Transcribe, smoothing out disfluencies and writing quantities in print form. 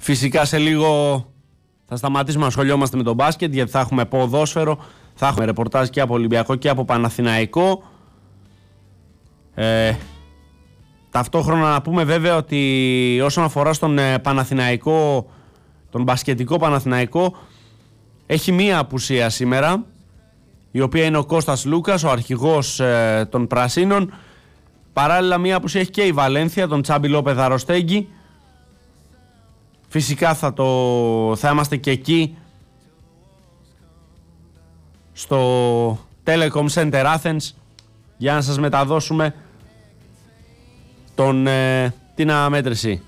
Φυσικά σε λίγο θα σταματήσουμε να ασχολιόμαστε με τον μπάσκετ, γιατί θα έχουμε ποδόσφαιρο, θα έχουμε ρεπορτάζ και από Ολυμπιακό και από Παναθηναϊκό. Ταυτόχρονα να πούμε βέβαια ότι όσον αφορά στον Παναθηναϊκό, τον μπασκετικό Παναθηναϊκό, έχει μία απουσία σήμερα, η οποία είναι ο Κώστας Λούκας, ο αρχηγός των Πρασίνων. Παράλληλα μία απουσία έχει και η Βαλένθια, τον Τσάμπι Λόπεθ Αροστέγγι. Φυσικά θα είμαστε και εκεί στο Telecom Center Athens για να σας μεταδώσουμε την αναμέτρηση.